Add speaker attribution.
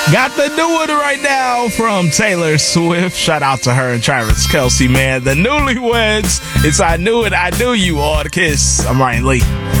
Speaker 1: Got the new one right now from Taylor Swift. Shout out to her and Travis Kelce, man. The Newlyweds. It's I Knew It, I Knew You on Kiss. I'm Ryan Lee.